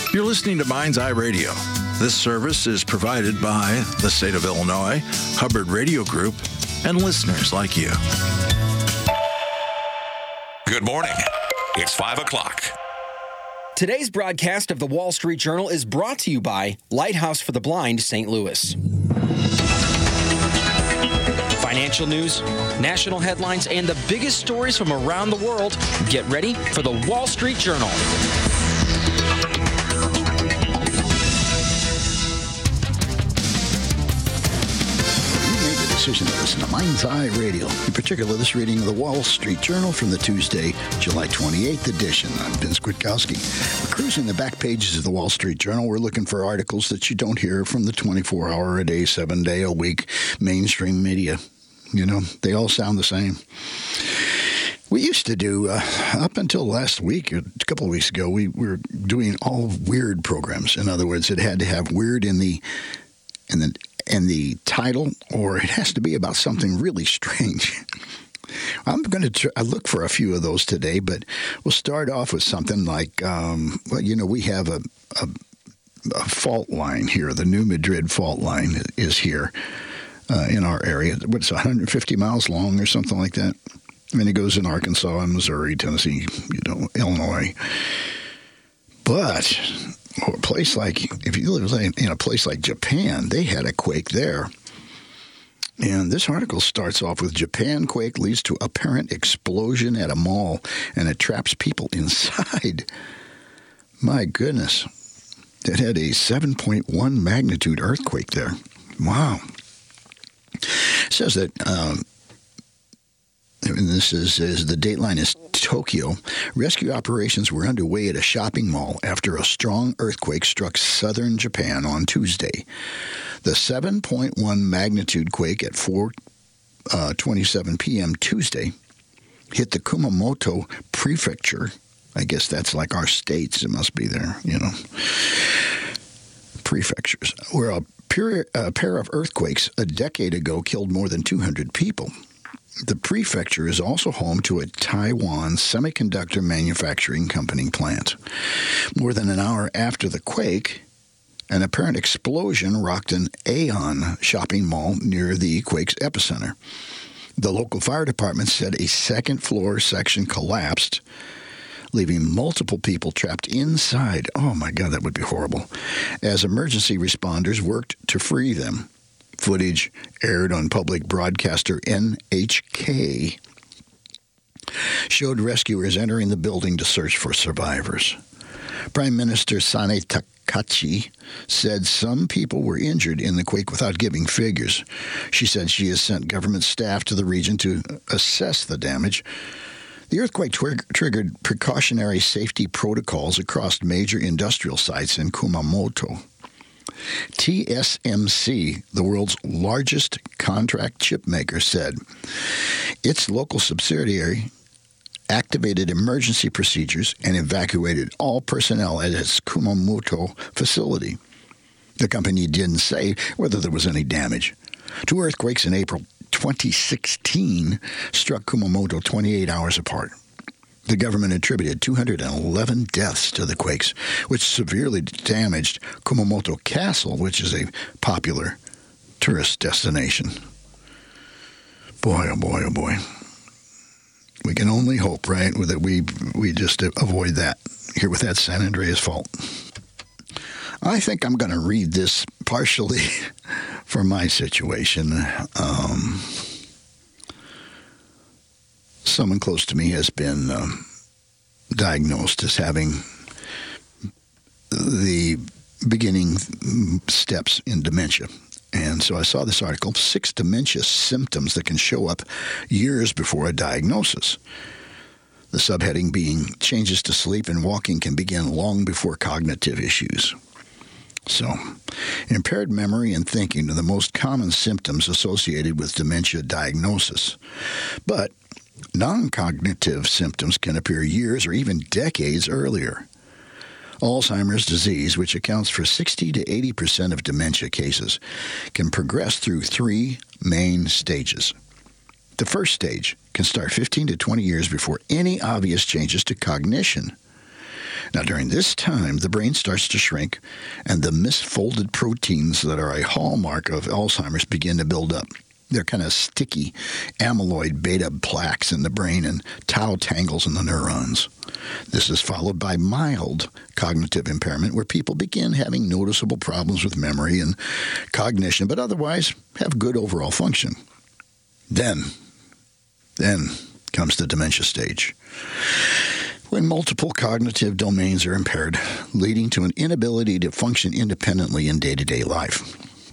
You're listening to Mind's Eye Radio. This service is provided by the state of Illinois, Hubbard Radio Group, and listeners like you. Good morning. It's 5 o'clock. Today's broadcast of the Wall Street Journal is brought to you by Lighthouse for the Blind, St. Louis. Financial news, national headlines, and the biggest stories from around the world. Get ready for the Wall Street Journal. To listen to Mind's Eye Radio, in particular this reading of the Wall Street Journal from the Tuesday, July 28th edition. I'm Vince Kwiatkowski. We're cruising the back pages of the Wall Street Journal. We're looking for articles that you don't hear from the 24-hour-a-day, 7-day-a-week mainstream media. You know, they all sound the same. We used to do, up until last week, a couple of weeks ago, we were doing all weird programs. In other words, it had to have weird in the title, or it has to be about something really strange. I'm going to look for a few of those today, but we'll start off with something like, we have a fault line here. The New Madrid fault line is here in our area. What's 150 miles long or something like that? I mean, it goes in Arkansas and Missouri, Tennessee, Illinois. But a place like, if you live in a place like Japan, they had a quake there. And this article starts off with Japan quake leads to apparent explosion at a mall, and it traps people inside. My goodness. It had a 7.1 magnitude earthquake there. Wow. It says that, and this is the dateline is Tokyo. Rescue operations were underway at a shopping mall after a strong earthquake struck southern Japan on Tuesday. The 7.1 magnitude quake at 4:27 p.m. Tuesday hit the Kumamoto prefecture. I guess that's like our states. It must be there, prefectures, where a pair of earthquakes a decade ago killed more than 200 people. The prefecture is also home to a Taiwan semiconductor manufacturing company plant. More than an hour after the quake, an apparent explosion rocked an Aeon shopping mall near the quake's epicenter. The local fire department said a second-floor section collapsed, leaving multiple people trapped inside. Oh, my God, that would be horrible. As emergency responders worked to free them. Footage aired on public broadcaster NHK showed rescuers entering the building to search for survivors. Prime Minister Sane Takachi said some people were injured in the quake without giving figures. She said she has sent government staff to the region to assess the damage. The earthquake triggered precautionary safety protocols across major industrial sites in Kumamoto. TSMC, the world's largest contract chip maker, said its local subsidiary activated emergency procedures and evacuated all personnel at its Kumamoto facility. The company didn't say whether there was any damage. Two earthquakes in April 2016 struck Kumamoto 28 hours apart. The government attributed 211 deaths to the quakes, which severely damaged Kumamoto Castle, which is a popular tourist destination. Boy, oh boy, oh boy. We can only hope, right, that we just avoid that here with that San Andreas fault. I think I'm going to read this partially for my situation. Someone close to me has been diagnosed as having the beginning steps in dementia. And so I saw this article, 6 dementia symptoms that can show up years before a diagnosis. The subheading being changes to sleep and walking can begin long before cognitive issues. So, impaired memory and thinking are the most common symptoms associated with dementia diagnosis. But non-cognitive symptoms can appear years or even decades earlier. Alzheimer's disease, which accounts for 60 to 80% of dementia cases, can progress through 3 main stages. The first stage can start 15 to 20 years before any obvious changes to cognition. Now, during this time, the brain starts to shrink, and the misfolded proteins that are a hallmark of Alzheimer's begin to build up. They're kind of sticky amyloid beta plaques in the brain and tau tangles in the neurons. This is followed by mild cognitive impairment, where people begin having noticeable problems with memory and cognition, but otherwise have good overall function. Then comes the dementia stage, when multiple cognitive domains are impaired, leading to an inability to function independently in day-to-day life.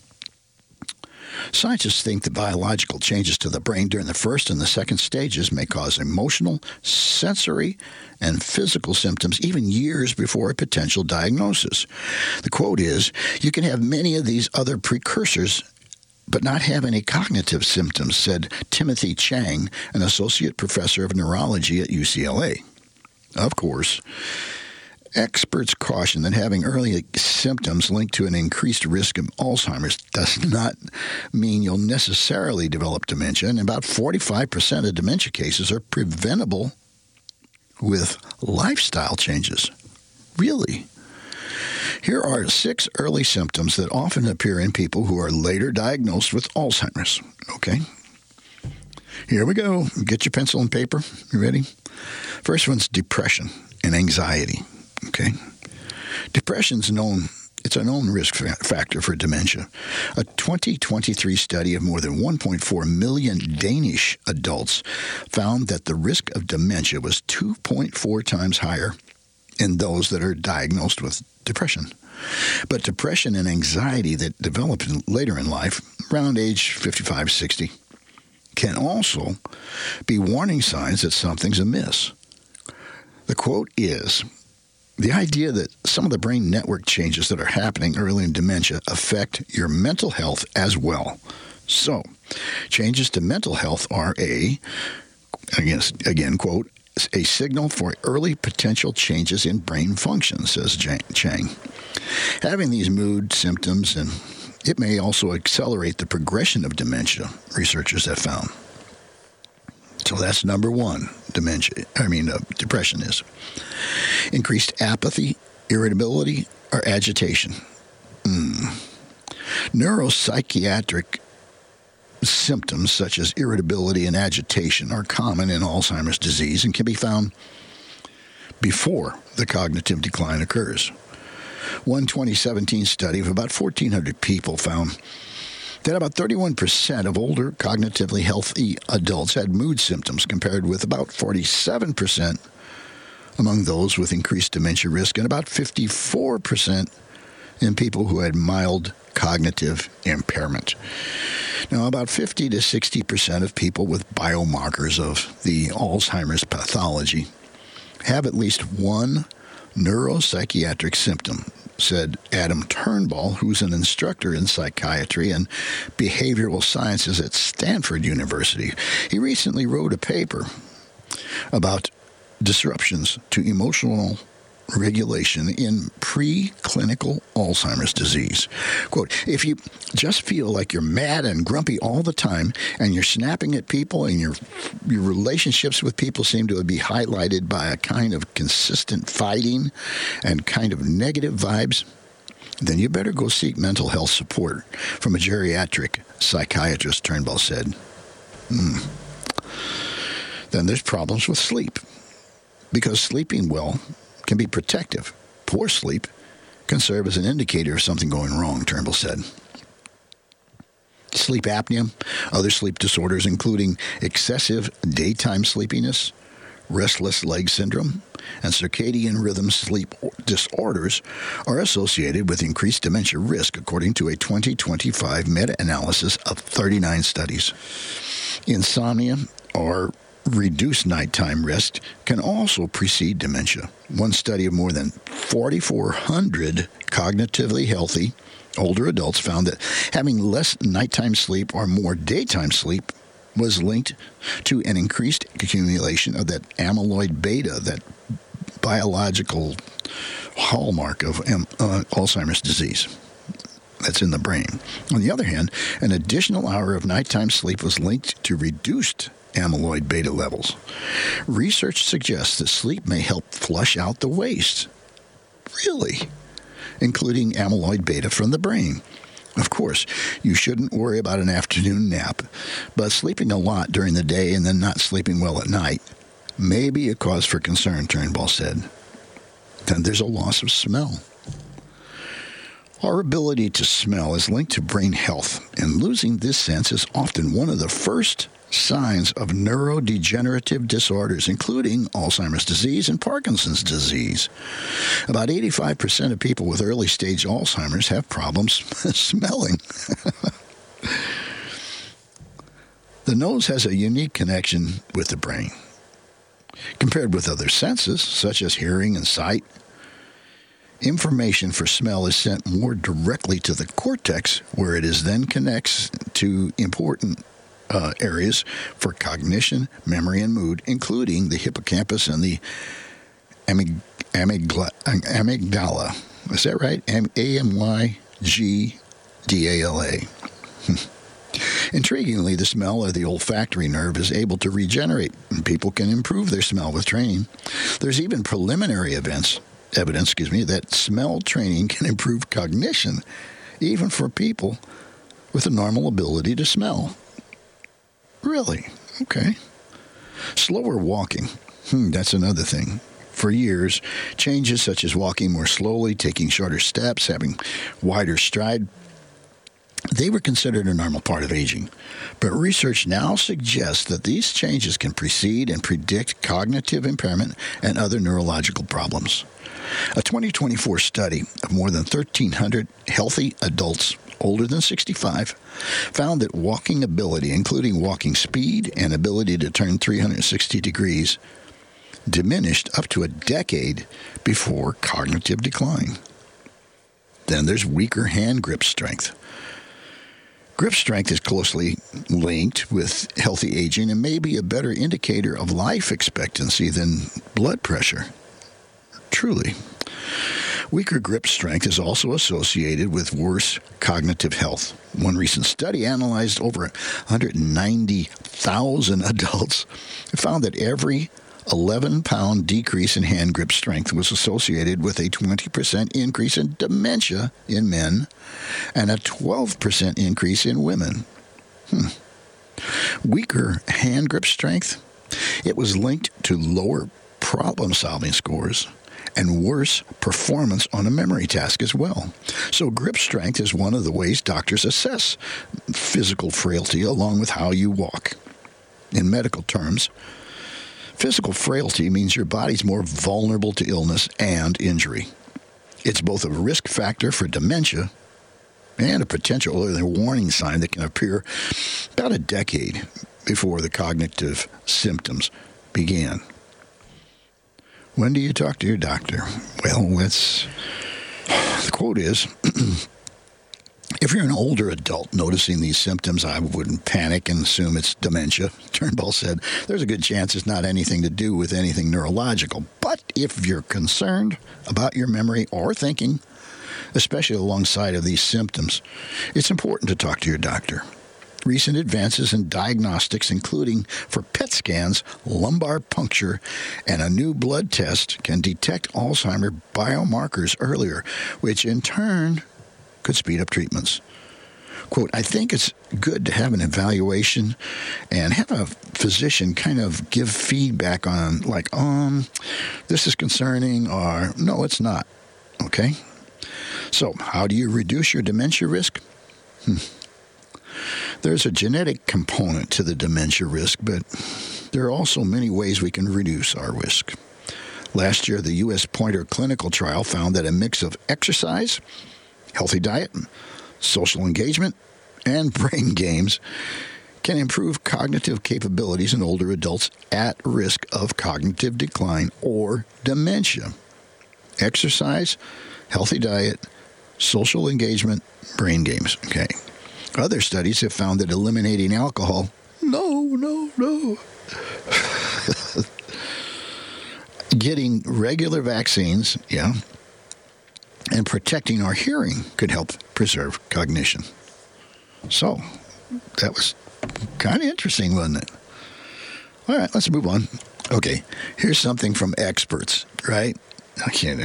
Scientists think that biological changes to the brain during the first and the second stages may cause emotional, sensory, and physical symptoms even years before a potential diagnosis. The quote is, "You can have many of these other precursors but not have any cognitive symptoms," said Timothy Chang, an associate professor of neurology at UCLA. Of course, experts caution that having early symptoms linked to an increased risk of Alzheimer's does not mean you'll necessarily develop dementia, and about 45% of dementia cases are preventable with lifestyle changes. Really? Here are 6 early symptoms that often appear in people who are later diagnosed with Alzheimer's. Okay? Here we go. Get your pencil and paper. You ready? First one's depression and anxiety. Okay? Depression's known. It's a known risk factor for dementia. A 2023 study of more than 1.4 million Danish adults found that the risk of dementia was 2.4 times higher in those that are diagnosed with depression. But depression and anxiety that develop later in life, around age 55, 60, can also be warning signs that something's amiss. The quote is, "The idea that some of the brain network changes that are happening early in dementia affect your mental health as well. So, changes to mental health are again, quote, a signal for early potential changes in brain function," says Chang. Having these mood symptoms, and it may also accelerate the progression of dementia, researchers have found. So that's number one, depression is. Increased apathy, irritability, or agitation. Neuropsychiatric symptoms such as irritability and agitation are common in Alzheimer's disease and can be found before the cognitive decline occurs. One 2017 study of about 1,400 people found that about 31% of older cognitively healthy adults had mood symptoms, compared with about 47% among those with increased dementia risk and about 54% in people who had mild cognitive impairment. Now, about 50 to 60% of people with biomarkers of the Alzheimer's pathology have at least one neuropsychiatric symptom, said Adam Turnbull, who's an instructor in psychiatry and behavioral sciences at Stanford University. He recently wrote a paper about disruptions to emotional regulation in preclinical Alzheimer's disease. Quote, "If you just feel like you're mad and grumpy all the time and you're snapping at people and your relationships with people seem to be highlighted by a kind of consistent fighting and kind of negative vibes, then you better go seek mental health support from a geriatric psychiatrist," Turnbull said. Then there's problems with sleep, because sleeping well can be protective. Poor sleep can serve as an indicator of something going wrong, Turnbull said. Sleep apnea, other sleep disorders, including excessive daytime sleepiness, restless leg syndrome, and circadian rhythm sleep disorders, are associated with increased dementia risk, according to a 2025 meta-analysis of 39 studies. Insomnia, or reduced nighttime rest, can also precede dementia. One study of more than 4,400 cognitively healthy older adults found that having less nighttime sleep or more daytime sleep was linked to an increased accumulation of that amyloid beta, that biological hallmark of Alzheimer's disease that's in the brain. On the other hand, an additional hour of nighttime sleep was linked to reduced amyloid beta levels. Research suggests that sleep may help flush out the waste Really? Including amyloid beta from the brain. Of course, you shouldn't worry about an afternoon nap, but sleeping a lot during the day and then not sleeping well at night may be a cause for concern, Turnbull said. Then there's a loss of smell. Our ability to smell is linked to brain health, and losing this sense is often one of the first signs of neurodegenerative disorders, including Alzheimer's disease and Parkinson's disease. About 85% of people with early-stage Alzheimer's have problems smelling. The nose has a unique connection with the brain. Compared with other senses, such as hearing and sight, information for smell is sent more directly to the cortex, where it is then connects to important areas for cognition, memory, and mood, including the hippocampus and the amygdala. Is that right? Amygdala. Intriguingly, the smell of the olfactory nerve is able to regenerate, and people can improve their smell with training. There's even preliminary evidence that smell training can improve cognition, even for people with a normal ability to smell. Really? Okay. Slower walking. That's another thing. For years, changes such as walking more slowly, taking shorter steps, having wider stride, they were considered a normal part of aging. But research now suggests that these changes can precede and predict cognitive impairment and other neurological problems. A 2024 study of more than 1,300 healthy adults older than 65 found that walking ability, including walking speed and ability to turn 360 degrees, diminished up to a decade before cognitive decline. Then there's weaker hand grip strength. Grip strength is closely linked with healthy aging and may be a better indicator of life expectancy than blood pressure. Truly. Weaker grip strength is also associated with worse cognitive health. One recent study analyzed over 190,000 adults and found that every 11-pound decrease in hand grip strength was associated with a 20% increase in dementia in men and a 12% increase in women. Weaker hand grip strength, it was linked to lower problem-solving scores and worse performance on a memory task as well. So grip strength is one of the ways doctors assess physical frailty along with how you walk. In medical terms, physical frailty means your body's more vulnerable to illness and injury. It's both a risk factor for dementia and a potential early warning sign that can appear about a decade before the cognitive symptoms began. When do you talk to your doctor? Well, the quote is, if you're an older adult noticing these symptoms, I wouldn't panic and assume it's dementia. Turnbull said, there's a good chance it's not anything to do with anything neurological. But if you're concerned about your memory or thinking, especially alongside of these symptoms, it's important to talk to your doctor. Recent advances in diagnostics, including for PET scans, lumbar puncture, and a new blood test, can detect Alzheimer's biomarkers earlier, which in turn could speed up treatments. Quote, I think it's good to have an evaluation and have a physician kind of give feedback on, like, this is concerning, or no, it's not. Okay? So, how do you reduce your dementia risk? There's a genetic component to the dementia risk, but there are also many ways we can reduce our risk. Last year, the U.S. Pointer clinical trial found that a mix of exercise, healthy diet, social engagement, and brain games can improve cognitive capabilities in older adults at risk of cognitive decline or dementia. Exercise, healthy diet, social engagement, brain games. Okay. Other studies have found that eliminating alcohol, no. Getting regular vaccines, and protecting our hearing could help preserve cognition. So, that was kind of interesting, wasn't it? All right, let's move on. Okay, here's something from experts, right? I can't,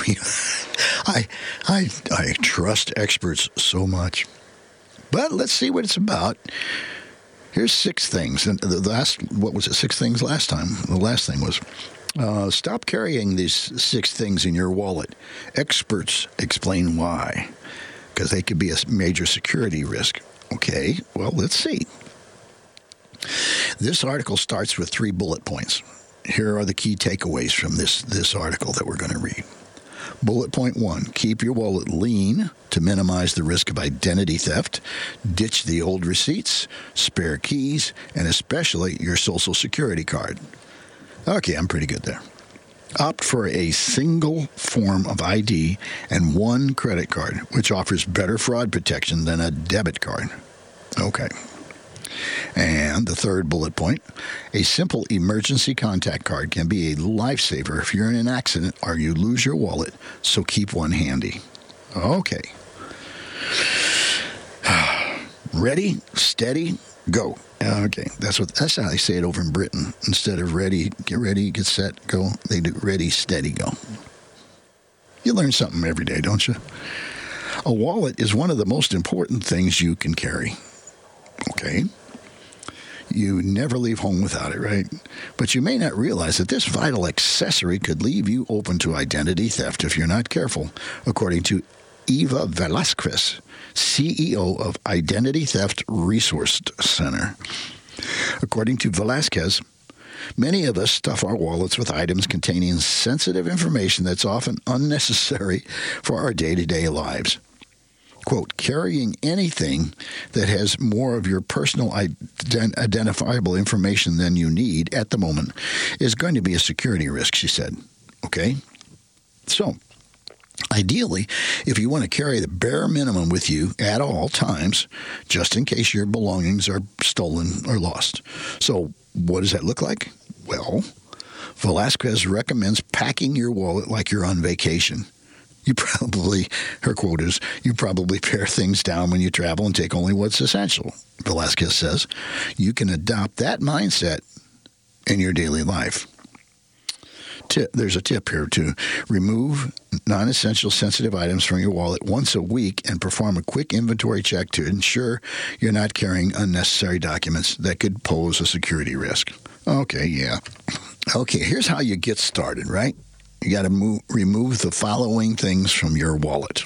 I trust experts so much. But let's see what it's about. Here's 6 things. And what was it, 6 things last time? The last thing was, stop carrying these 6 things in your wallet. Experts explain why. Because they could be a major security risk. Okay, well, let's see. This article starts with 3 bullet points. Here are the key takeaways from this article that we're going to read. Bullet point 1, keep your wallet lean to minimize the risk of identity theft. Ditch the old receipts, spare keys, and especially your Social Security card. Okay, I'm pretty good there. Opt for a single form of ID and 1 credit card, which offers better fraud protection than a debit card. Okay. And the 3rd bullet point, a simple emergency contact card can be a lifesaver if you're in an accident or you lose your wallet, so keep one handy. Okay. Ready, steady, go. Okay, that's how they say it over in Britain. Instead of get ready, get set, go, they do ready, steady, go. You learn something every day, don't you? A wallet is one of the most important things you can carry. Okay. You never leave home without it, right? But you may not realize that this vital accessory could leave you open to identity theft if you're not careful, according to Eva Velasquez, CEO of Identity Theft Resource Center. According to Velasquez, many of us stuff our wallets with items containing sensitive information that's often unnecessary for our day-to-day lives. Quote, carrying anything that has more of your personal identifiable information than you need at the moment is going to be a security risk, she said. Okay? So, ideally, if you want to carry the bare minimum with you at all times, just in case your belongings are stolen or lost. So, what does that look like? Well, Velasquez recommends packing your wallet like you're on vacation. Her quote is, you probably pare things down when you travel and take only what's essential. Velasquez says, you can adopt that mindset in your daily life. There's a tip here to remove non-essential sensitive items from your wallet once a week and perform a quick inventory check to ensure you're not carrying unnecessary documents that could pose a security risk. Okay, yeah. Okay, here's how you get started, right? You got to remove the following things from your wallet.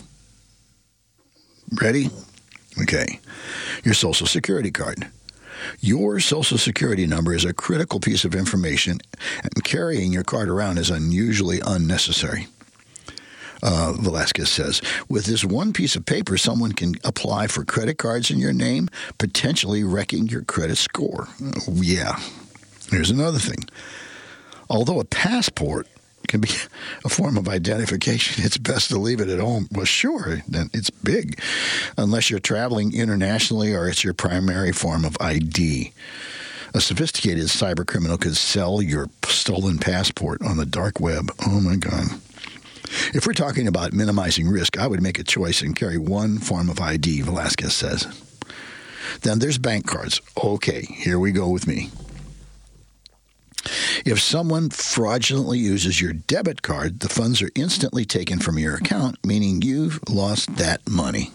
Ready? Okay. Your Social Security card. Your Social Security number is a critical piece of information, and carrying your card around is unusually unnecessary. Velasquez says, with this one piece of paper, someone can apply for credit cards in your name, potentially wrecking your credit score. Yeah. Here's another thing. Although a passport can be a form of identification, it's best to leave it at home. Well, sure, then it's big, unless you're traveling internationally or it's your primary form of ID. A sophisticated cyber criminal could sell your stolen passport on the dark web. Oh, my God. If we're talking about minimizing risk, I would make a choice and carry one form of ID, Velasquez says. Then there's bank cards. Okay, here we go with me. If someone fraudulently uses your debit card, the funds are instantly taken from your account, meaning you've lost that money.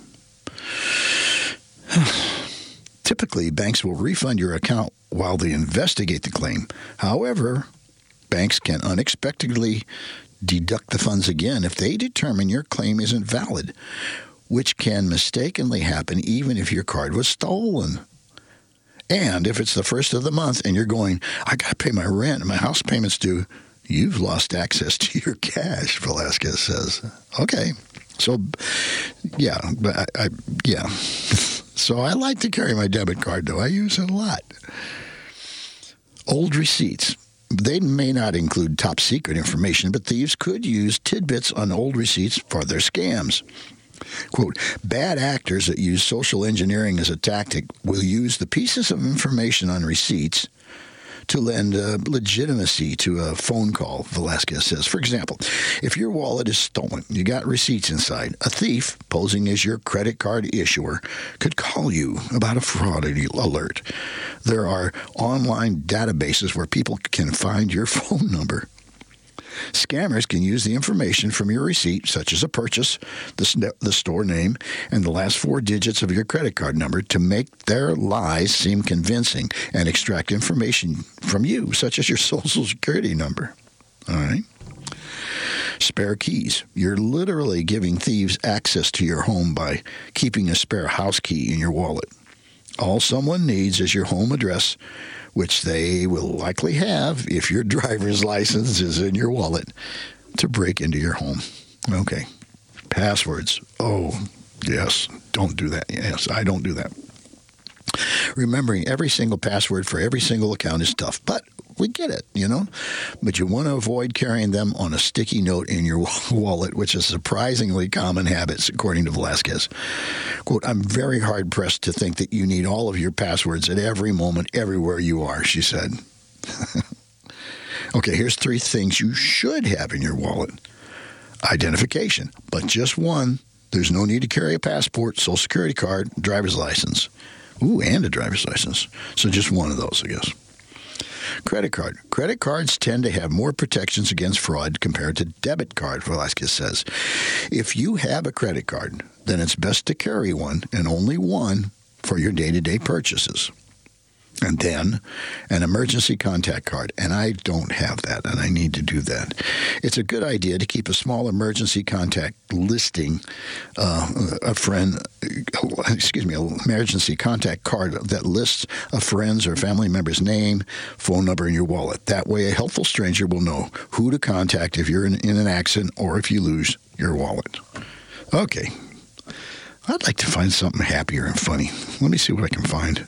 Typically, banks will refund your account while they investigate the claim. However, banks can unexpectedly deduct the funds again if they determine your claim isn't valid, which can mistakenly happen even if your card was stolen. And if it's the first of the month and you're going, I got to pay my rent and my house payment's due, you've lost access to your cash, Velasquez says. Okay. So, yeah. Yeah. So I like to carry my debit card, though. I use it a lot. Old receipts. They may not include top secret information, but thieves could use tidbits on old receipts for their scams. Quote, bad actors that use social engineering as a tactic will use the pieces of information on receipts to lend legitimacy to a phone call, Velasquez says. For example, if your wallet is stolen, you got receipts inside, a thief, posing as your credit card issuer, could call you about a fraud alert. There are online databases where people can find your phone number. Scammers can use the information from your receipt, such as a purchase, the store name, and the last 4 digits of your credit card number, to make their lies seem convincing and extract information from you, such as your Social Security number. All right? Spare keys. You're literally giving thieves access to your home by keeping a spare house key in your wallet. All someone needs is your home address, which they will likely have if your driver's license is in your wallet, to break into your home. Okay. Passwords. Oh, yes. Don't do that. Yes, I don't do that. Remembering every single password for every single account is tough, but we get it, But you want to avoid carrying them on a sticky note in your wallet, which is a surprisingly common habit, according to Velasquez. Quote, I'm very hard-pressed to think that you need all of your passwords at every moment, everywhere you are, she said. Okay, here's 3 things you should have in your wallet. Identification, but just one. There's no need to carry a passport, Social Security card, driver's license. Ooh, and a driver's license. So just one of those, I guess. Credit card. Credit cards tend to have more protections against fraud compared to debit card, Velasquez says. If you have a credit card, then it's best to carry one, and only one, for your day-to-day purchases. And then an emergency contact card. And I don't have that, and I need to do that. It's a good idea to keep a small emergency contact listing, emergency contact card that lists a friend's or family member's name, phone number in your wallet. That way, a helpful stranger will know who to contact if you're in an accident or if you lose your wallet. Okay. I'd like to find something happier and funny. Let me see what I can find.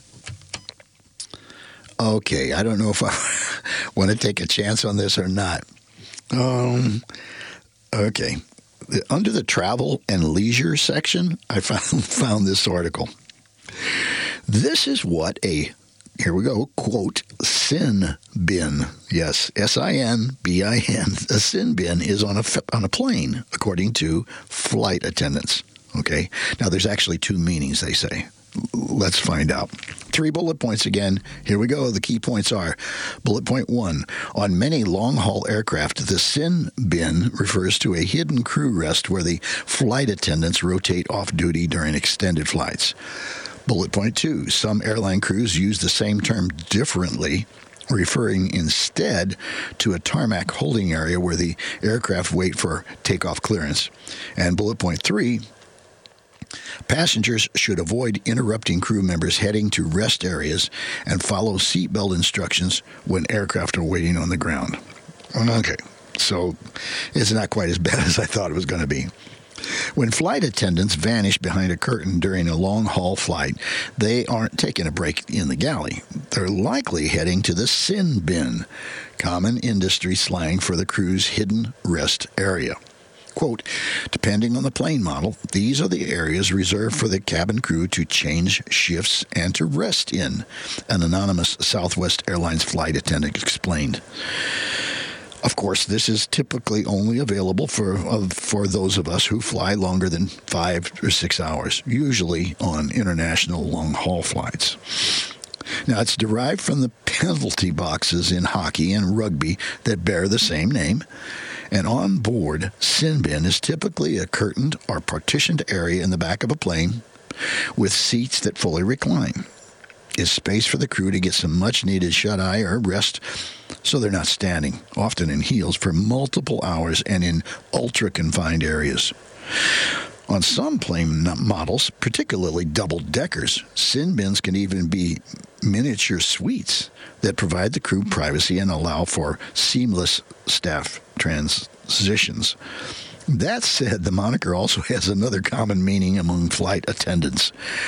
Okay, I don't know if I want to take a chance on this or not. Okay. Under the travel and leisure section, I found this article. This is what here we go, quote, sin bin. Yes, S-I-N-B-I-N. A sin bin is on a plane, according to flight attendants. Okay. Now, there's actually 2 meanings, they say. Let's find out. 3 bullet points again. Here we go. The key points are, bullet point 1, on many long-haul aircraft, the sin bin refers to a hidden crew rest where the flight attendants rotate off-duty during extended flights. Bullet point 2, some airline crews use the same term differently, referring instead to a tarmac holding area where the aircraft wait for takeoff clearance. And bullet point 3, passengers should avoid interrupting crew members heading to rest areas and follow seatbelt instructions when aircraft are waiting on the ground. Okay, so it's not quite as bad as I thought it was going to be. When flight attendants vanish behind a curtain during a long-haul flight, they aren't taking a break in the galley. They're likely heading to the sin bin, common industry slang for the crew's hidden rest area. Quote, depending on the plane model, these are the areas reserved for the cabin crew to change shifts and to rest in, an anonymous Southwest Airlines flight attendant explained. Of course, this is typically only available for those of us who fly longer than 5 or 6 hours, usually on international long-haul flights. Now, it's derived from the penalty boxes in hockey and rugby that bear the same name. And on board, sin bin is typically a curtained or partitioned area in the back of a plane with seats that fully recline. It's space for the crew to get some much-needed shut-eye or rest so they're not standing, often in heels, for multiple hours and in ultra-confined areas. On some plane models, particularly double-deckers, sin bins can even be miniature suites that provide the crew privacy and allow for seamless staff transitions. That said, the moniker also has another common meaning among flight attendants.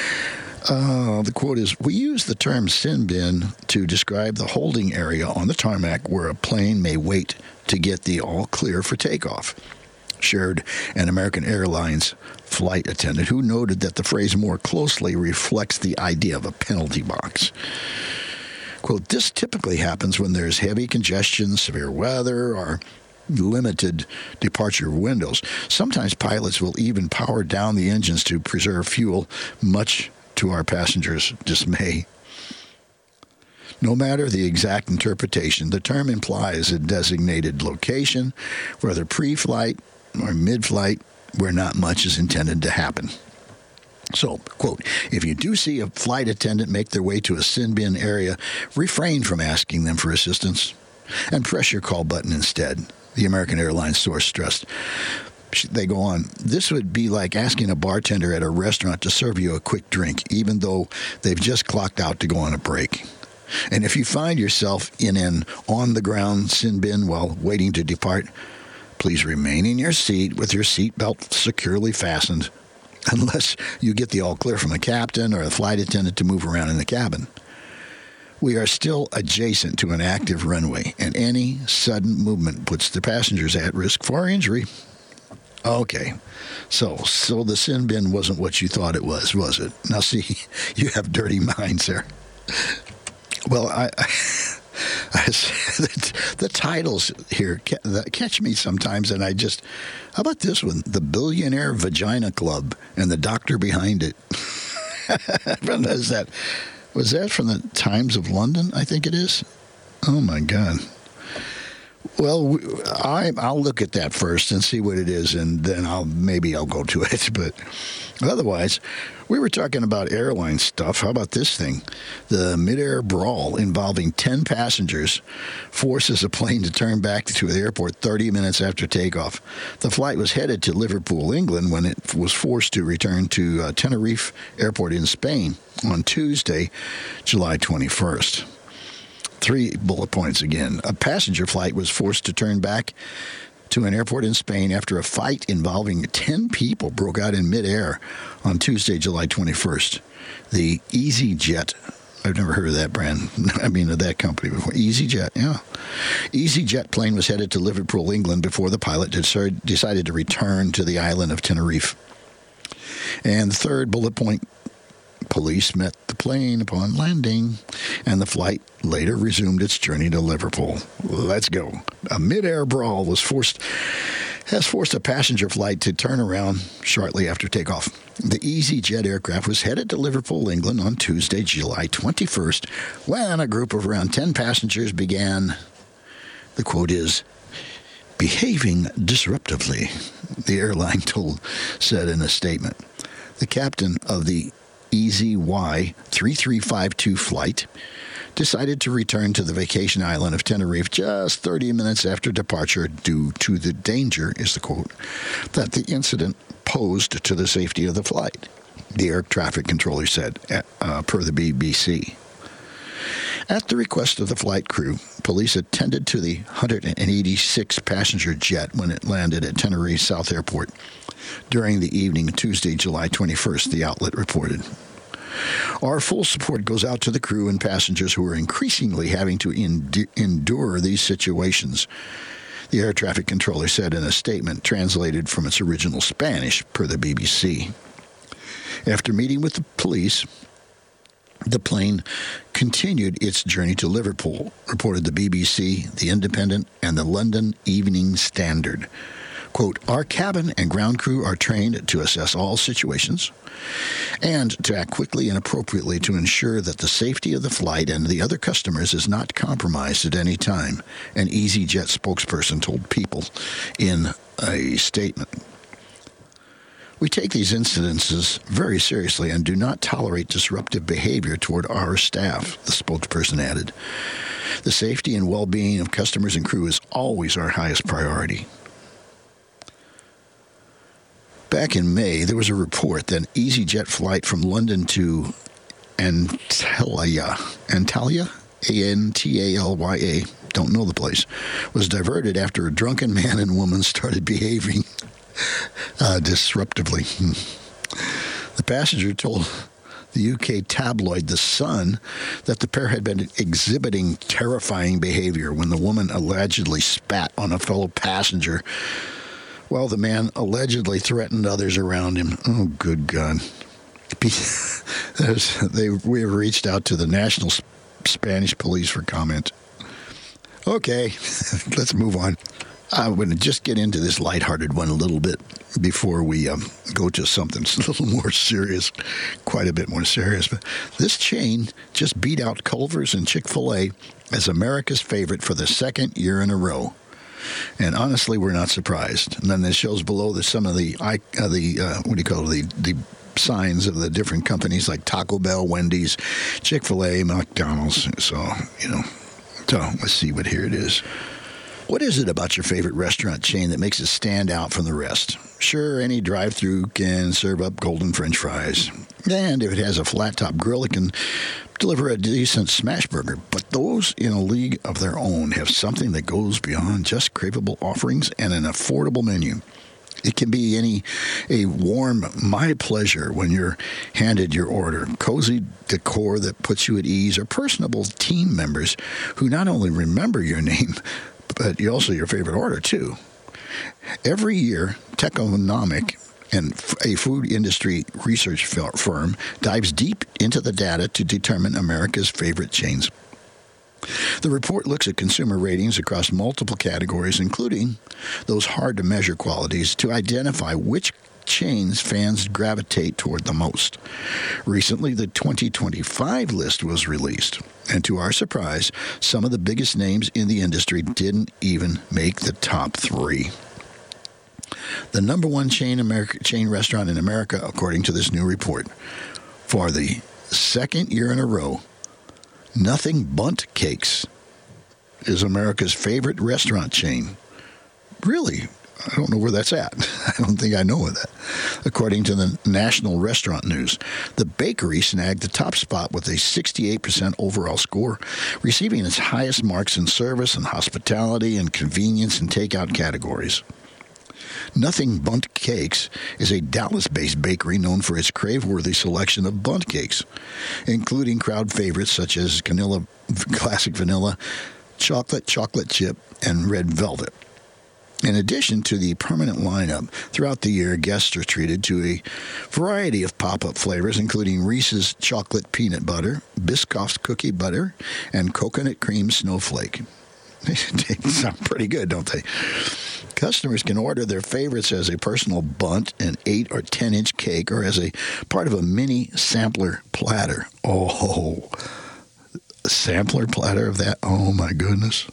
The quote is, we use the term sin bin to describe the holding area on the tarmac where a plane may wait to get the all clear for takeoff, shared an American Airlines flight attendant who noted that the phrase more closely reflects the idea of a penalty box. Quote, this typically happens when there's heavy congestion, severe weather, or limited departure windows. Sometimes pilots will even power down the engines to preserve fuel, much to our passengers' dismay. No matter the exact interpretation, the term implies a designated location, whether pre-flight or mid-flight, where not much is intended to happen. So, quote, if you do see a flight attendant make their way to a sin bin area, refrain from asking them for assistance and press your call button instead, the American Airlines source stressed. They go on, this would be like asking a bartender at a restaurant to serve you a quick drink, even though they've just clocked out to go on a break. And if you find yourself in an on-the-ground sin bin while waiting to depart, please remain in your seat with your seatbelt securely fastened, unless you get the all clear from a captain or a flight attendant to move around in the cabin. We are still adjacent to an active runway, and any sudden movement puts the passengers at risk for injury. Okay, so the sin bin wasn't what you thought it was it? Now see, you have dirty minds there. Well, the titles here catch me sometimes, and how about this one? The Billionaire Vagina Club and the doctor behind it. Was that from the Times of London, I think it is? Oh, my God. Well, I'll look at that first and see what it is, and then I'll go to it. But otherwise, we were talking about airline stuff. How about this thing? The midair brawl involving 10 passengers forces a plane to turn back to the airport 30 minutes after takeoff. The flight was headed to Liverpool, England, when it was forced to return to Tenerife Airport in Spain on Tuesday, July 21st. 3 bullet points again. A passenger flight was forced to turn back to an airport in Spain after a fight involving 10 people broke out in midair on Tuesday, July 21st. The EasyJet, I've never heard of that brand, of that company before. EasyJet, yeah. EasyJet plane was headed to Liverpool, England, before the pilot decided to return to the island of Tenerife. And the third bullet point, police met the plane upon landing, and the flight later resumed its journey to Liverpool. Let's go. A mid-air brawl has forced a passenger flight to turn around shortly after takeoff. The EasyJet aircraft was headed to Liverpool, England on Tuesday, July 21st, when a group of around 10 passengers began, the quote is, behaving disruptively, the airline said in a statement. The captain of the EasyY3352 flight decided to return to the vacation island of Tenerife just 30 minutes after departure due to the danger, is the quote, that the incident posed to the safety of the flight, the air traffic controller said, per the BBC. At the request of the flight crew, police attended to the 186-passenger jet when it landed at Tenerife South Airport during the evening of Tuesday, July 21st, the outlet reported. Our full support goes out to the crew and passengers who are increasingly having to endure these situations, the air traffic controller said in a statement translated from its original Spanish, per the BBC. After meeting with the police, the plane continued its journey to Liverpool, reported the BBC, The Independent, and the London Evening Standard. Quote, our cabin and ground crew are trained to assess all situations and to act quickly and appropriately to ensure that the safety of the flight and the other customers is not compromised at any time, an EasyJet spokesperson told People in a statement. We take these incidences very seriously and do not tolerate disruptive behavior toward our staff, the spokesperson added. The safety and well-being of customers and crew is always our highest priority. Back in May, there was a report that an EasyJet flight from London to Antalya, Antalya, don't know the place, was diverted after a drunken man and woman started behaving disruptively. The passenger told the UK tabloid The Sun that the pair had been exhibiting terrifying behavior when the woman allegedly spat on a fellow passenger while the man allegedly threatened others around him. Oh, good God. We have reached out to the National Spanish Police for comment. Okay, let's move on. I'm going to just get into this lighthearted one a little bit before we go to something a little more serious, quite a bit more serious. But this chain just beat out Culver's and Chick-fil-A as America's favorite for the second year in a row. And honestly, we're not surprised. And then it shows below some of the the signs of the different companies like Taco Bell, Wendy's, Chick-fil-A, McDonald's. So let's see what here it is. What is it about your favorite restaurant chain that makes it stand out from the rest? Sure, any drive-thru can serve up golden French fries. And if it has a flat-top grill, it can deliver a decent smash burger. But those in a league of their own have something that goes beyond just craveable offerings and an affordable menu. It can be a warm my pleasure when you're handed your order, cozy decor that puts you at ease, or personable team members who not only remember your name, but also your favorite order, too. Every year, Techonomic, and a food industry research firm, dives deep into the data to determine America's favorite chains. The report looks at consumer ratings across multiple categories, including those hard-to-measure qualities, to identify which chains fans gravitate toward the most. Recently, the 2025 list was released, and to our surprise, some of the biggest names in the industry didn't even make the top 3. The number one chain restaurant in America, according to this new report, for the second year in a row, Nothing Bundt Cakes is America's favorite restaurant chain. Really? I don't know where that's at. I don't think I know that. According to the National Restaurant News, the bakery snagged the top spot with a 68% overall score, receiving its highest marks in service and hospitality and convenience and takeout categories. Nothing Bundt Cakes is a Dallas-based bakery known for its crave-worthy selection of bundt cakes, including crowd favorites such as classic vanilla, chocolate chip, and red velvet. In addition to the permanent lineup, throughout the year, guests are treated to a variety of pop-up flavors, including Reese's chocolate peanut butter, Biscoff's cookie butter, and coconut cream snowflake. They sound pretty good, don't they? Customers can order their favorites as a personal bundt, an 8 or 10-inch cake, or as a part of a mini sampler platter. Oh, a sampler platter of that? Oh, my goodness.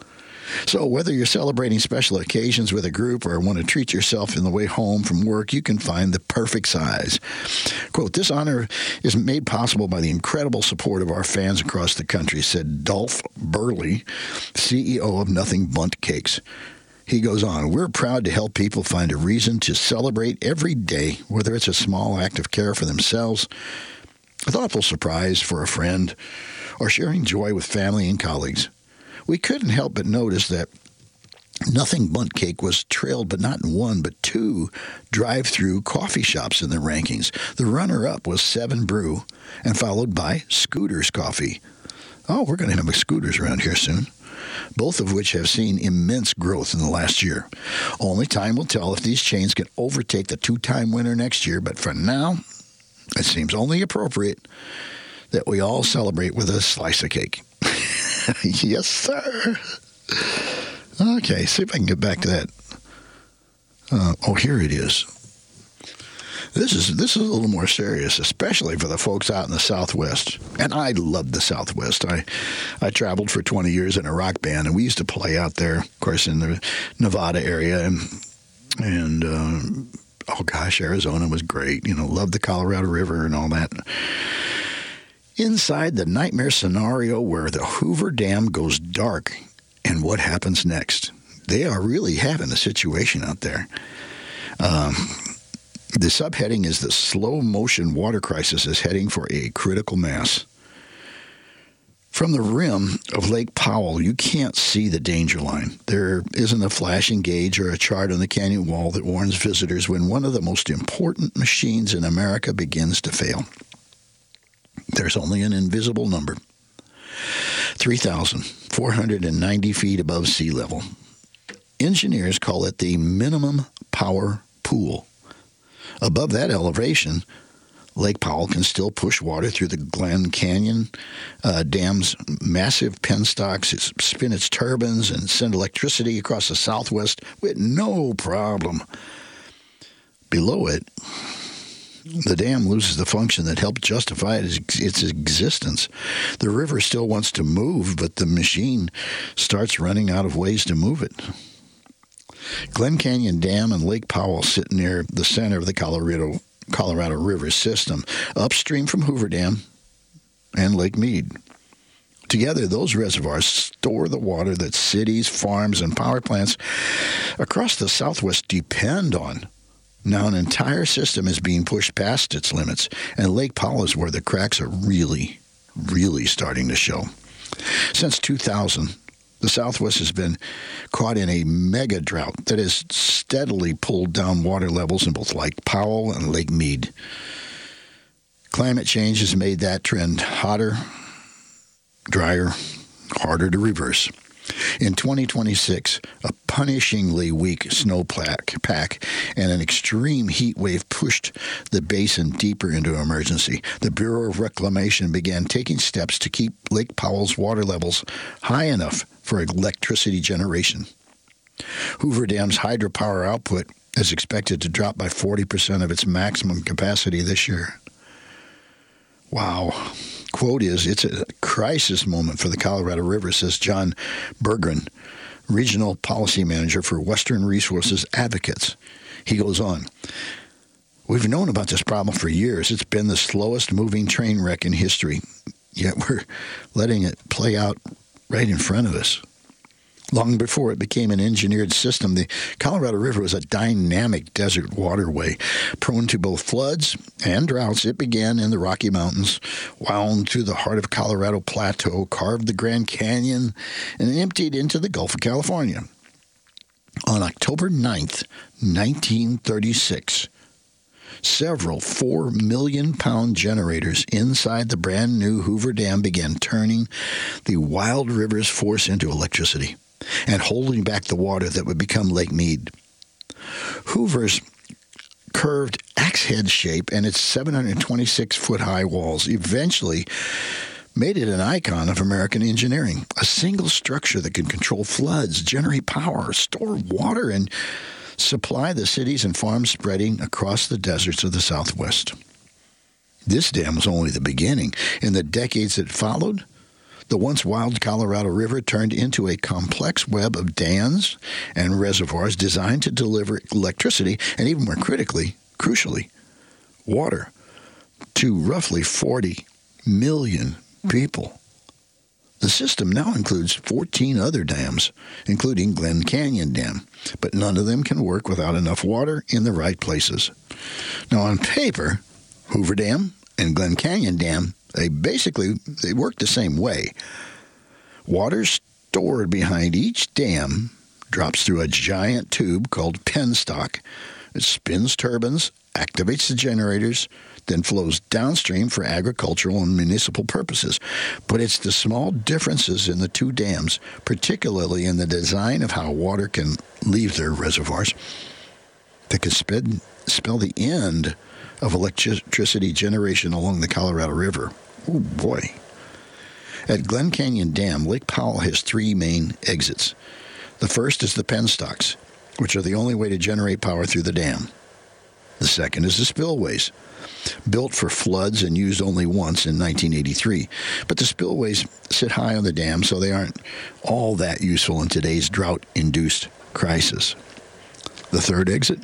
So whether you're celebrating special occasions with a group or want to treat yourself on the way home from work, you can find the perfect size. Quote, "This honor is made possible by the incredible support of our fans across the country," said Dolph Burley, CEO of Nothing Bundt Cakes. He goes on, "We're proud to help people find a reason to celebrate every day, whether it's a small act of care for themselves, a thoughtful surprise for a friend, or sharing joy with family and colleagues. We couldn't help but notice that Nothing Bundt Cake was trailed, but not in one, but 2 drive-through coffee shops in the rankings. The runner-up was 7 Brew, and followed by Scooter's Coffee. Oh, we're going to have a Scooter's around here soon. Both of which have seen immense growth in the last year. Only time will tell if these chains can overtake the 2-time winner next year, but for now, it seems only appropriate that we all celebrate with a slice of cake." Yes, sir. Okay, see if I can get back to that. Here it is. This is a little more serious, especially for the folks out in the Southwest. And I love the Southwest. I traveled for 20 years in a rock band, and we used to play out there, of course, in the Nevada area. And Arizona was great. Loved the Colorado River and all that. Inside the nightmare scenario where the Hoover Dam goes dark and what happens next. They are really having a situation out there. The subheading is "The slow motion water crisis is heading for a critical mass." From the rim of Lake Powell, you can't see the danger line. There isn't a flashing gauge or a chart on the canyon wall that warns visitors when one of the most important machines in America begins to fail. There's only an invisible number: 3,490 feet above sea level. Engineers call it the minimum power pool. Above that elevation, Lake Powell can still push water through the Glen Canyon Dam's massive penstocks, spin its turbines, and send electricity across the Southwest with no problem. Below it, the dam loses the function that helped justify its existence. The river still wants to move, but the machine starts running out of ways to move it. Glen Canyon Dam and Lake Powell sit near the center of the Colorado River system, upstream from Hoover Dam and Lake Mead. Together, those reservoirs store the water that cities, farms, and power plants across the Southwest depend on. Now an entire system is being pushed past its limits, and Lake Powell is where the cracks are really, really starting to show. Since 2000, the Southwest has been caught in a mega drought that has steadily pulled down water levels in both Lake Powell and Lake Mead. Climate change has made that trend hotter, drier, harder to reverse. In 2026, a punishingly weak snowpack and an extreme heat wave pushed the basin deeper into emergency. The Bureau of Reclamation began taking steps to keep Lake Powell's water levels high enough for electricity generation. Hoover Dam's hydropower output is expected to drop by 40% of its maximum capacity this year. Wow. Quote is, "It's a crisis moment for the Colorado River," says John Berggren, Regional Policy Manager for Western Resources Advocates. He goes on, "We've known about this problem for years. It's been the slowest moving train wreck in history, yet we're letting it play out right in front of us." Long before it became an engineered system, the Colorado River was a dynamic desert waterway, prone to both floods and droughts. It began in the Rocky Mountains, wound through the heart of Colorado Plateau, carved the Grand Canyon, and emptied into the Gulf of California. On October 9th, 1936, several 4 million-pound generators inside the brand-new Hoover Dam began turning the wild river's force into electricity and holding back the water that would become Lake Mead. Hoover's curved axe-head shape and its 726-foot-high walls eventually made it an icon of American engineering, a single structure that could control floods, generate power, store water, and supply the cities and farms spreading across the deserts of the Southwest. This dam was only the beginning. In the decades that followed, the once wild Colorado River turned into a complex web of dams and reservoirs designed to deliver electricity and, even more crucially, water to roughly 40 million people. The system now includes 14 other dams, including Glen Canyon Dam, but none of them can work without enough water in the right places. Now, on paper, Hoover Dam and Glen Canyon Dam, they work the same way. Water stored behind each dam drops through a giant tube called penstock. It spins turbines, activates the generators, then flows downstream for agricultural and municipal purposes. But it's the small differences in the two dams, particularly in the design of how water can leave their reservoirs, that could spell the end of electricity generation along the Colorado River. Oh, boy. At Glen Canyon Dam, Lake Powell has 3 main exits. The first is the penstocks, which are the only way to generate power through the dam. The second is the spillways, built for floods and used only once in 1983. But the spillways sit high on the dam, so they aren't all that useful in today's drought-induced crisis. The third exit,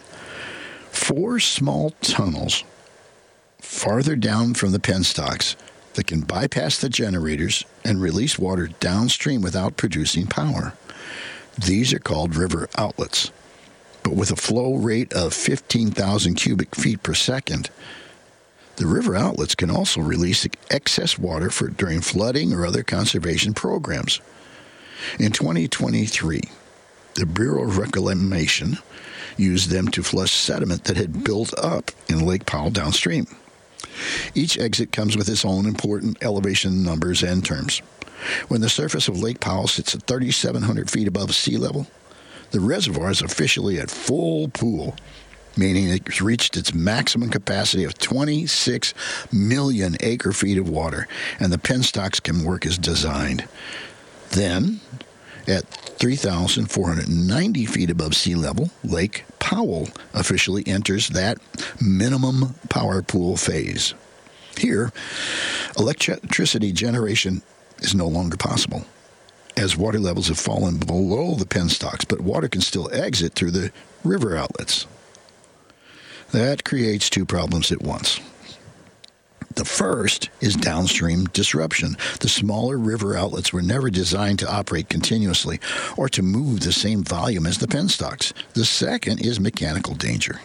4 small tunnels farther down from the penstocks that can bypass the generators and release water downstream without producing power. These are called river outlets. But with a flow rate of 15,000 cubic feet per second, the river outlets can also release excess water during flooding or other conservation programs. In 2023, the Bureau of Reclamation used them to flush sediment that had built up in Lake Powell downstream. Each exit comes with its own important elevation numbers and terms. When the surface of Lake Powell sits at 3,700 feet above sea level, the reservoir is officially at full pool, meaning it's reached its maximum capacity of 26 million acre-feet of water, and the penstocks can work as designed. Then, at 3,490 feet above sea level, Lake Powell officially enters that minimum power pool phase. Here, electricity generation is no longer possible, as water levels have fallen below the penstocks, but water can still exit through the river outlets. That creates two problems at once. The first is downstream disruption. The smaller river outlets were never designed to operate continuously or to move the same volume as the penstocks. The second is mechanical danger.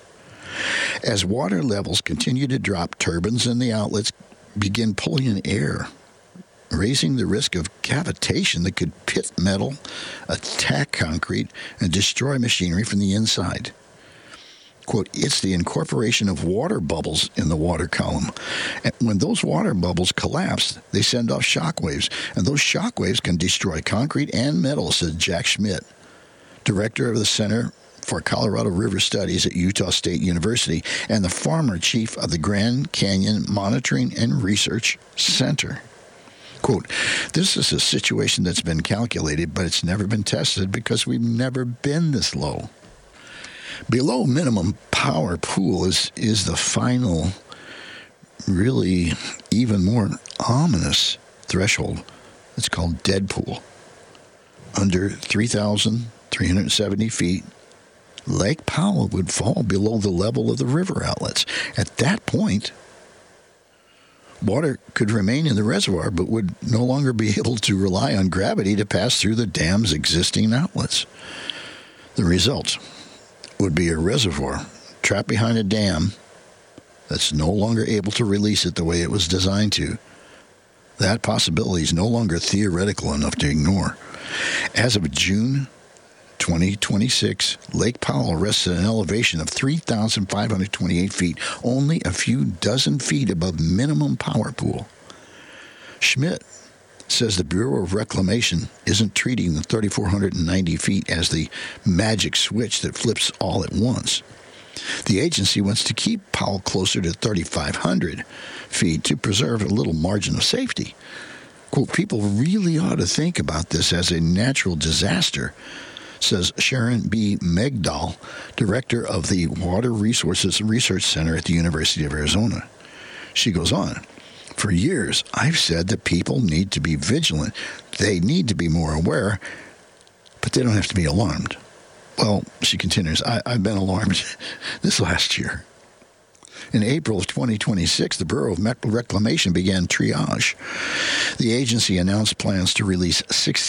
As water levels continue to drop, turbines in the outlets begin pulling in air, raising the risk of cavitation that could pit metal, attack concrete, and destroy machinery from the inside. Quote, it's the incorporation of water bubbles in the water column. And when those water bubbles collapse, they send off shock waves, and those shock waves can destroy concrete and metal, said Jack Schmidt, director of the Center for Colorado River Studies at Utah State University and the former chief of the Grand Canyon Monitoring and Research Center. Quote, this is a situation that's been calculated, but it's never been tested because we've never been this low. Below minimum power pool is the final, really even more ominous threshold. It's called dead pool. Under 3,370 feet, Lake Powell would fall below the level of the river outlets. At that point, water could remain in the reservoir but would no longer be able to rely on gravity to pass through the dam's existing outlets. The result would be a reservoir trapped behind a dam that's no longer able to release it the way it was designed to. That possibility is no longer theoretical enough to ignore. As of June 2026, Lake Powell rests at an elevation of 3,528 feet, only a few dozen feet above minimum power pool. Schmidt says the Bureau of Reclamation isn't treating the 3,490 feet as the magic switch that flips all at once. The agency wants to keep Powell closer to 3,500 feet to preserve a little margin of safety. Quote, people really ought to think about this as a natural disaster, says Sharon B. Megdal, director of the Water Resources Research Center at the University of Arizona. She goes on, for years, I've said that people need to be vigilant. They need to be more aware, but they don't have to be alarmed. Well, she continues, I've been alarmed this last year. In April of 2026, the Bureau of Reclamation began triage. The agency announced plans to release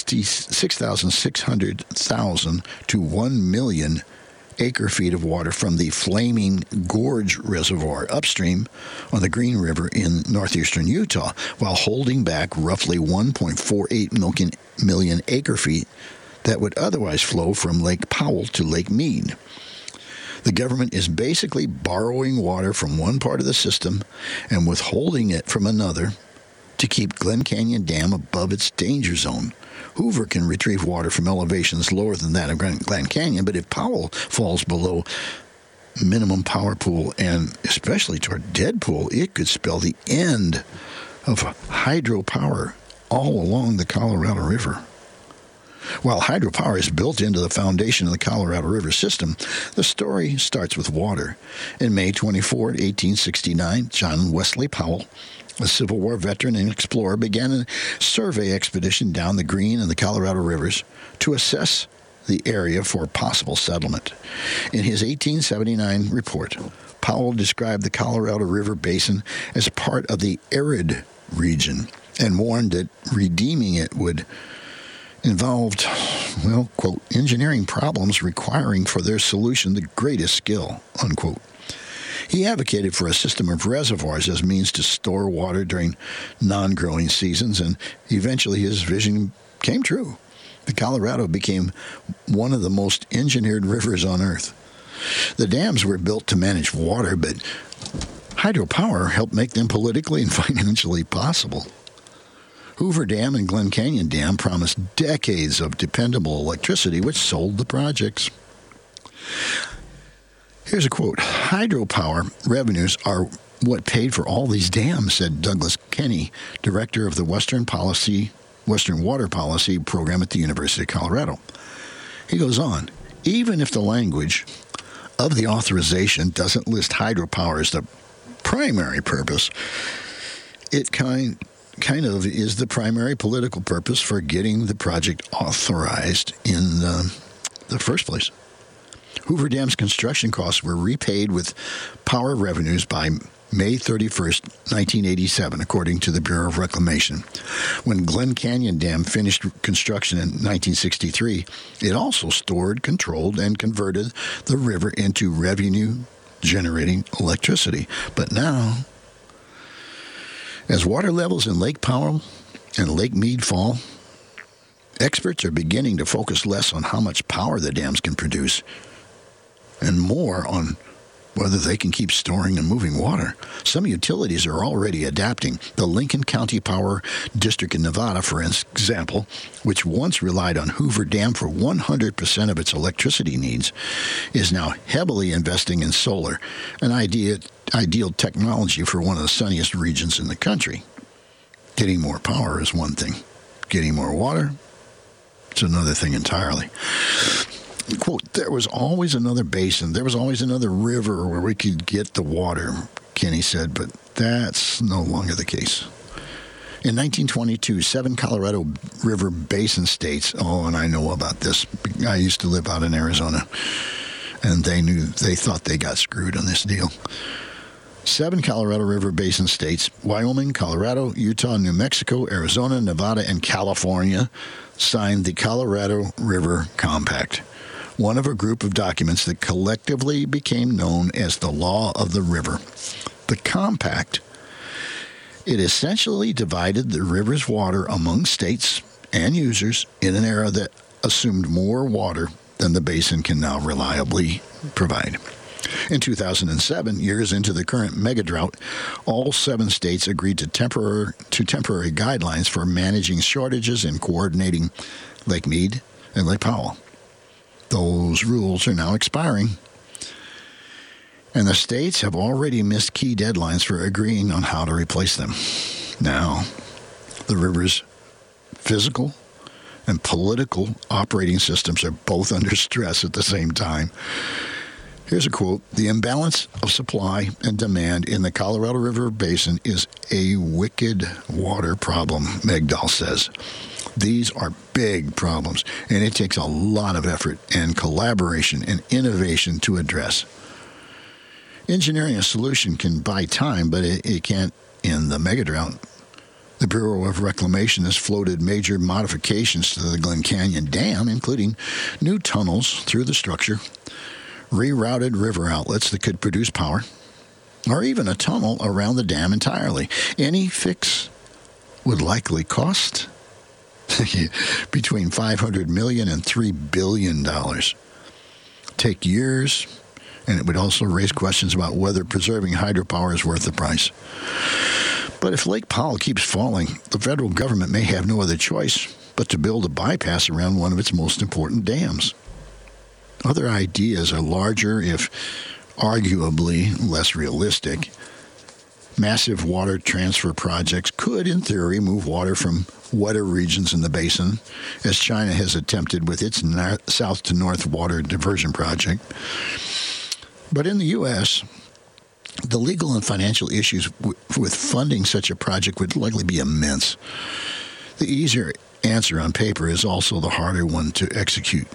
6,600 to 1 million acre-feet of water from the Flaming Gorge Reservoir upstream on the Green River in northeastern Utah, while holding back roughly 1.48 million acre-feet that would otherwise flow from Lake Powell to Lake Mead. The government is basically borrowing water from one part of the system and withholding it from another to keep Glen Canyon Dam above its danger zone. Hoover can retrieve water from elevations lower than that of Glen Canyon, but if Powell falls below minimum power pool and especially toward dead pool, it could spell the end of hydropower all along the Colorado River. While hydropower is built into the foundation of the Colorado River system, the story starts with water. In May 24, 1869, John Wesley Powell, a Civil War veteran and explorer, began a survey expedition down the Green and the Colorado Rivers to assess the area for possible settlement. In his 1879 report, Powell described the Colorado River Basin as part of the arid region and warned that redeeming it would involved, well, quote, engineering problems requiring for their solution the greatest skill, unquote. He advocated for a system of reservoirs as means to store water during non-growing seasons, and eventually his vision came true. The Colorado became one of the most engineered rivers on Earth. The dams were built to manage water, but hydropower helped make them politically and financially possible. Hoover Dam and Glen Canyon Dam promised decades of dependable electricity, which sold the projects. Here's a quote. Hydropower revenues are what paid for all these dams, said Douglas Kenney, director of the Western Water Policy program at the University of Colorado. He goes on, even if the language of the authorization doesn't list hydropower as the primary purpose. It kind of is the primary political purpose for getting the project authorized in the first place. Hoover Dam's construction costs were repaid with power revenues by May 31st, 1987, according to the Bureau of Reclamation. When Glen Canyon Dam finished construction in 1963, it also stored, controlled, and converted the river into revenue-generating electricity. But now, as water levels in Lake Powell and Lake Mead fall, experts are beginning to focus less on how much power the dams can produce and more on whether they can keep storing and moving water. Some utilities are already adapting. The Lincoln County Power District in Nevada, for example, which once relied on Hoover Dam for 100% of its electricity needs, is now heavily investing in solar, an ideal technology for one of the sunniest regions in the country. Getting more power is one thing. Getting more water, it's another thing entirely. Quote, there was always another basin, there was always another river where we could get the water, Kenny said, but that's no longer the case. In 1922, 7 Colorado River Basin states, and I know about this, I used to live out in Arizona, and they thought they got screwed on this deal. 7 Colorado River Basin states, Wyoming, Colorado, Utah, New Mexico, Arizona, Nevada, and California signed the Colorado River Compact, one of a group of documents that collectively became known as the Law of the River. The Compact, it essentially divided the river's water among states and users in an era that assumed more water than the basin can now reliably provide. In 2007, years into the current megadrought, all 7 states agreed to temporary guidelines for managing shortages and coordinating Lake Mead and Lake Powell. Those rules are now expiring, and the states have already missed key deadlines for agreeing on how to replace them. Now, the river's physical and political operating systems are both under stress at the same time. Here's a quote, the imbalance of supply and demand in the Colorado River Basin is a wicked water problem, Megdal says. These are big problems, and it takes a lot of effort and collaboration and innovation to address. Engineering a solution can buy time, but it can't end the megadrought. The Bureau of Reclamation has floated major modifications to the Glen Canyon Dam, including new tunnels through the structure, rerouted river outlets that could produce power, or even a tunnel around the dam entirely. Any fix would likely cost between $500 million and $3 billion. Take years, and it would also raise questions about whether preserving hydropower is worth the price. But if Lake Powell keeps falling, the federal government may have no other choice but to build a bypass around one of its most important dams. Other ideas are larger, if arguably less realistic. Massive water transfer projects could, in theory, move water from wetter regions in the basin, as China has attempted with its south to north water diversion project. But in the U.S., the legal and financial issues with funding such a project would likely be immense. The easier answer on paper is also the harder one to execute.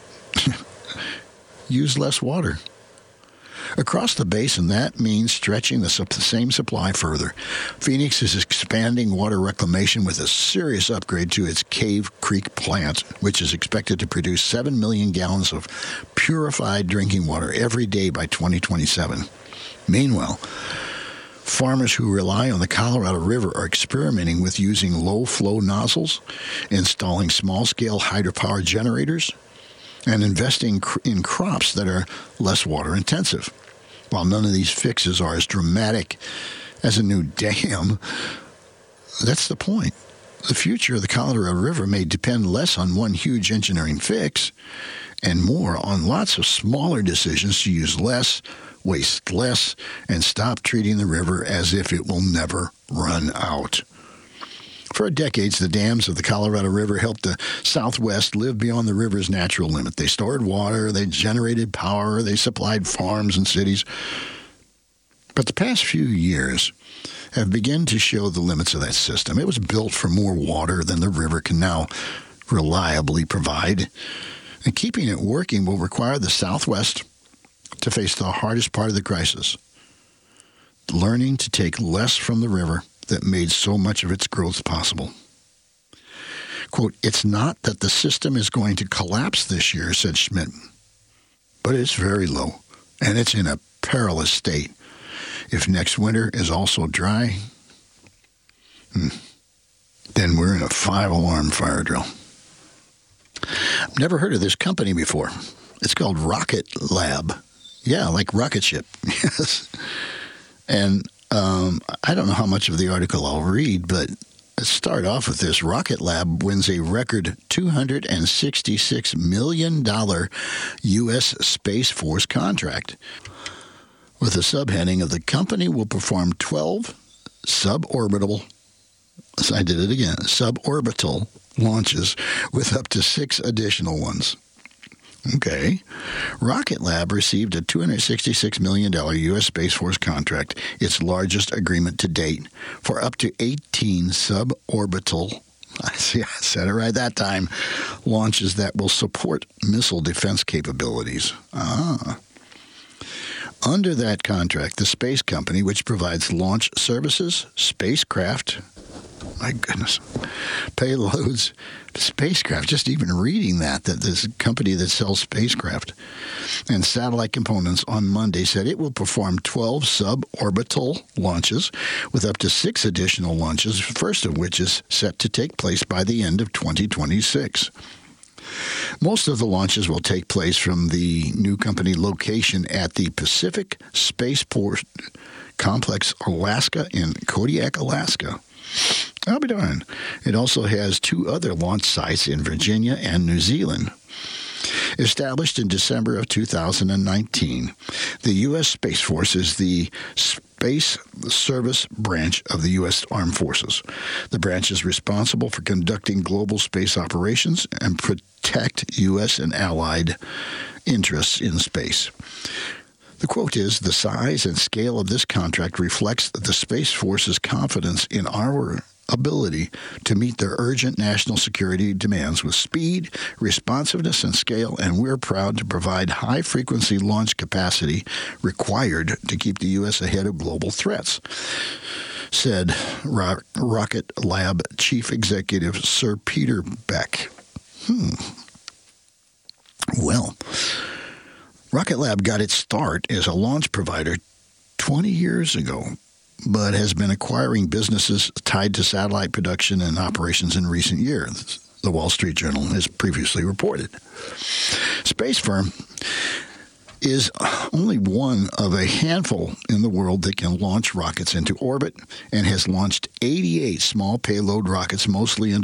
Use less water. Across the basin, that means stretching the same supply further. Phoenix is expanding water reclamation with a serious upgrade to its Cave Creek plant, which is expected to produce 7 million gallons of purified drinking water every day by 2027. Meanwhile, farmers who rely on the Colorado River are experimenting with using low-flow nozzles, installing small-scale hydropower generators, and investing in crops that are less water-intensive. While none of these fixes are as dramatic as a new dam, that's the point. The future of the Colorado River may depend less on one huge engineering fix and more on lots of smaller decisions to use less, waste less, and stop treating the river as if it will never run out. For decades, the dams of the Colorado River helped the Southwest live beyond the river's natural limit. They stored water, they generated power, they supplied farms and cities. But the past few years have begun to show the limits of that system. It was built for more water than the river can now reliably provide. And keeping it working will require the Southwest to face the hardest part of the crisis, learning to take less from the river that made so much of its growth possible. Quote, "It's not that the system is going to collapse this year," said Schmidt, "but it's very low, and it's in a perilous state. If next winter is also dry, then we're in a 5-alarm fire drill." I've never heard of this company before. It's called Rocket Lab. Yeah, like rocket ship. Yes. And I don't know how much of the article I'll read, but let's start off with this. Rocket Lab wins a record $266 million U.S. Space Force contract with the subheading of the company will perform 12 suborbital launches with up to 6 additional ones. Okay. Rocket Lab received a $266 million U.S. Space Force contract, its largest agreement to date, for up to 18 suborbital, I said it right that time, launches that will support missile defense capabilities. Under that contract, the space company, which provides launch services, spacecraft, my goodness, payloads, spacecraft, just even reading that this company that sells spacecraft and satellite components on Monday said it will perform 12 suborbital launches with up to 6 additional launches, first of which is set to take place by the end of 2026. Most of the launches will take place from the new company location at the Pacific Spaceport Complex, Alaska, in Kodiak, Alaska. I'll be darned. It also has 2 other launch sites in Virginia and New Zealand. Established in December of 2019, the U.S. Space Force is the Space Service branch of the U.S. Armed Forces. The branch is responsible for conducting global space operations and protect U.S. and allied interests in space. The quote is, "The size and scale of this contract reflects the Space Force's confidence in our ability to meet their urgent national security demands with speed, responsiveness, and scale, and we're proud to provide high-frequency launch capacity required to keep the U.S. ahead of global threats," said Rocket Lab Chief Executive Sir Peter Beck. Well, Rocket Lab got its start as a launch provider 20 years ago, but has been acquiring businesses tied to satellite production and operations in recent years, the Wall Street Journal has previously reported. Space Firm is only one of a handful in the world that can launch rockets into orbit and has launched 88 small payload rockets, mostly into